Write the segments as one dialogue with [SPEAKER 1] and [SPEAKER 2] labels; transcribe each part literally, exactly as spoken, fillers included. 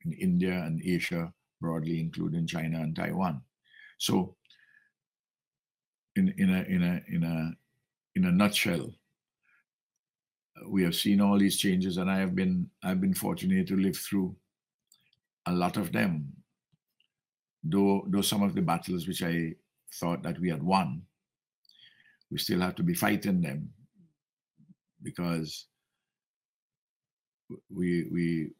[SPEAKER 1] in India and Asia broadly, including China and Taiwan. So, in in a in a in a in a nutshell, we have seen all these changes, and I have been I've been fortunate to live through a lot of them. Though though some of the battles which I thought that we had won, we still have to be fighting them because we we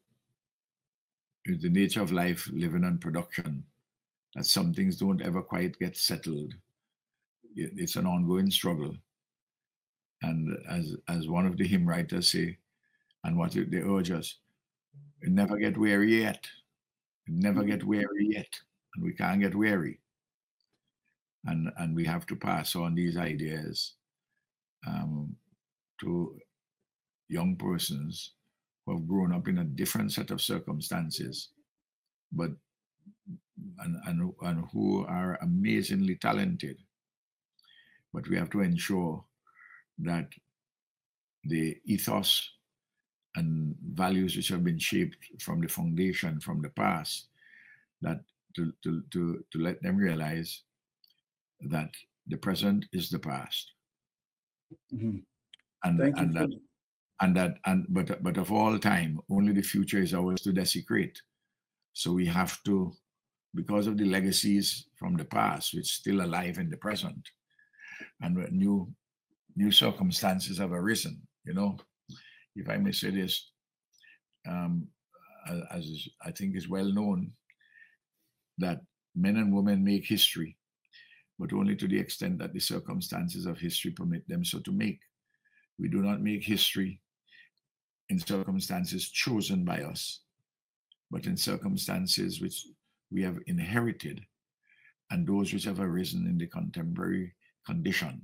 [SPEAKER 1] it's the nature of life, living on production, that some things don't ever quite get settled. It's an ongoing struggle. And as as one of the hymn writers say, and what they urge us, never get weary yet. Never get weary yet. And we can't get weary. And and we have to pass on these ideas um, to young persons who have grown up in a different set of circumstances, but and, and, and who are amazingly talented. But we have to ensure that the ethos and values which have been shaped from the foundation, from the past, that to, to, to, to let them realize that the present is the past.
[SPEAKER 2] Mm-hmm.
[SPEAKER 1] And,
[SPEAKER 2] Thank
[SPEAKER 1] and
[SPEAKER 2] you
[SPEAKER 1] that
[SPEAKER 2] for
[SPEAKER 1] and that and but but of all time, only the future is ours to desecrate. So we have to, because of the legacies from the past, which still alive in the present, and new new circumstances have arisen. You know, if I may say this, um, as I think is well known, that men and women make history, but only to the extent that the circumstances of history permit them so to make. We do not make history in circumstances chosen by us, but in circumstances which we have inherited and those which have arisen in the contemporary condition.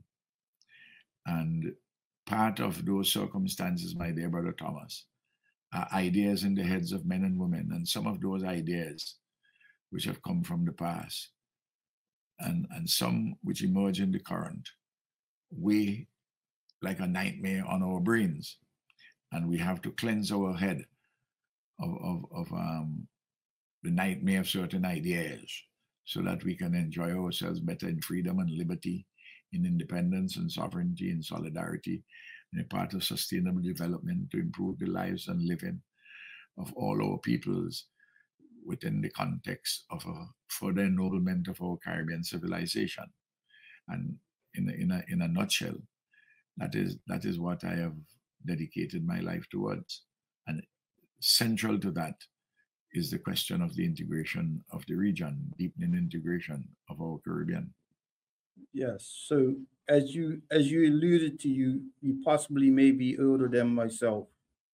[SPEAKER 1] And part of those circumstances, my dear brother Thomas, are ideas in the heads of men and women, and some of those ideas which have come from the past, and, and some which emerge in the current, weigh like a nightmare on our brains. And we have to cleanse our head of, of, of um, the nightmare of certain ideas so that we can enjoy ourselves better in freedom and liberty, in independence and sovereignty and solidarity, and a part of sustainable development to improve the lives and living of all our peoples within the context of a further ennoblement of our Caribbean civilization. And in a, in a, in a nutshell, that is that is what I have dedicated my life towards. And central to that is the question of the integration of the region, deepening integration of our Caribbean.
[SPEAKER 2] Yes. So as you as you alluded to, you you possibly may be older than myself.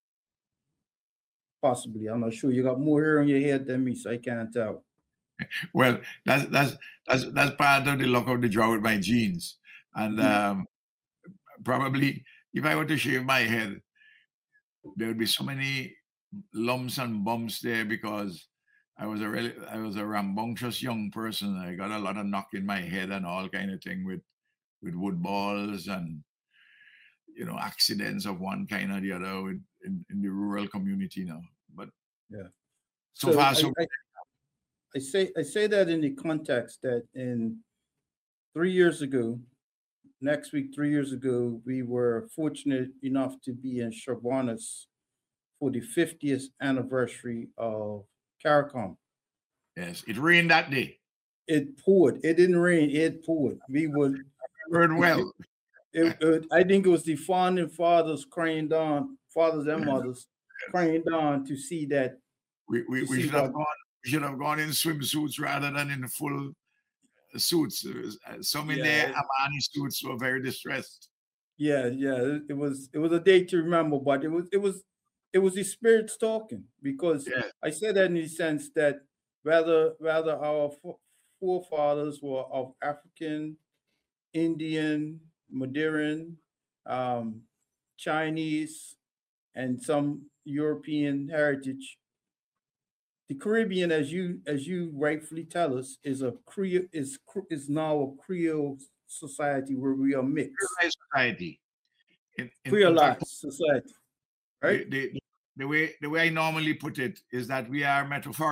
[SPEAKER 2] Possibly. I'm not sure. You got more hair on your head than me, so I can't tell.
[SPEAKER 1] Well, that's that's that's that's part of the luck of the draw with my genes. And um, probably if I were to shave my head, there would be so many lumps and bumps there because I was a really I was a rambunctious young person. I got a lot of knock in my head and all kind of thing with with wood balls and you know accidents of one kind or the other with, in, in the rural community now. But
[SPEAKER 2] Yeah.
[SPEAKER 1] so
[SPEAKER 2] So
[SPEAKER 1] far
[SPEAKER 2] I,
[SPEAKER 1] so
[SPEAKER 2] I I say I say that in the context that in three years ago, next week, three years ago, we were fortunate enough to be in Chaguanas for the fiftieth anniversary of CARICOM.
[SPEAKER 1] yes, it rained that day.
[SPEAKER 2] It poured. It didn't rain. It poured. We were.
[SPEAKER 1] Heard
[SPEAKER 2] It,
[SPEAKER 1] well.
[SPEAKER 2] it, it, I think it was the founding fathers crying down, fathers and mothers crying down to see that
[SPEAKER 1] We, we,
[SPEAKER 2] to
[SPEAKER 1] we
[SPEAKER 2] see
[SPEAKER 1] should have
[SPEAKER 2] what.
[SPEAKER 1] gone. We should have gone in swimsuits rather than in full suits. Uh, Some in
[SPEAKER 2] Yeah,
[SPEAKER 1] their Amani suits were very distressed.
[SPEAKER 2] yeah, yeah. It, it was it was a day to remember, but it was it was it was the spirits talking because
[SPEAKER 1] Yeah,
[SPEAKER 2] I said that in the sense that rather rather our fo- forefathers were of African, Indian, Madeiran, um, Chinese, and some European heritage. The Caribbean, as you as you rightfully tell us, is a Creole is cr- is now a Creole society where we are mixed,
[SPEAKER 1] civilized society. In, in, in fact,
[SPEAKER 2] Creolized society, right?
[SPEAKER 1] the, the, the way the way I normally put it is that we are metaphorically